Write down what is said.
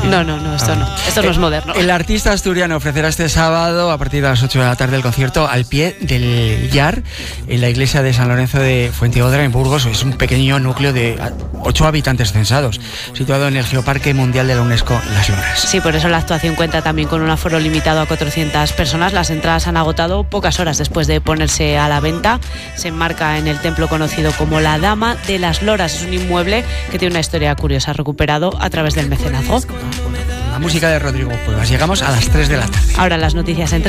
No, esto no. Esto no es moderno. El artista asturiano ofrecerá este sábado, a partir de las 8 de la tarde, el concierto al pie del Llar, en la iglesia de San Lorenzo de Fuenteodra, en Burgos. Es un pequeño núcleo de 8 habitantes censados, situado en el Geoparque Mundial de la UNESCO, Las Loras. Sí, por eso la actuación cuenta también con un aforo limitado a 400 personas. Las entradas han agotado pocas horas después de ponerse a la venta. Se enmarca en el templo conocido como la Dama de las Loras. Es un inmueble que tiene una historia curiosa, recuperado a través del mecenazgo. La música de Rodrigo Cuevas. Llegamos a las 3 de la tarde. Ahora las noticias en